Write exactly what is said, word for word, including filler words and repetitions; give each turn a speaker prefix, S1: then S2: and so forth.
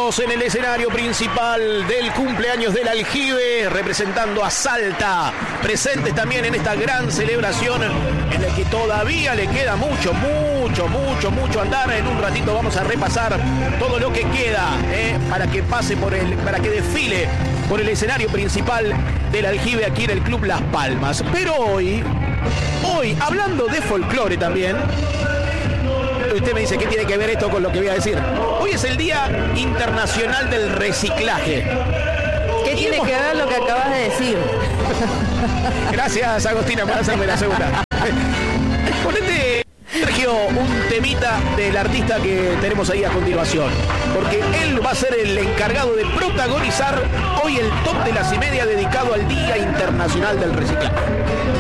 S1: Estamos en el escenario principal del cumpleaños del Aljibe, representando a Salta, presentes también en esta gran celebración en la que todavía le queda mucho, mucho, mucho, mucho andar. En un ratito vamos a repasar todo lo que queda eh, para que pase por el, para que desfile por el escenario principal del Aljibe aquí en el Club Las Palmas. Pero hoy, hoy, hablando de folclore también, usted me dice, ¿qué tiene que ver esto con lo que voy a decir? Hoy es el Día Internacional del Reciclaje.
S2: ¿Qué y tiene hemos... que ver lo que acabas de decir?
S1: Gracias, Agostina, por hacerme la segunda. Ponete, Sergio, un temita del artista que tenemos ahí a continuación, porque él va a ser el encargado de protagonizar hoy el top de las y media dedicado al Día Internacional del Reciclaje.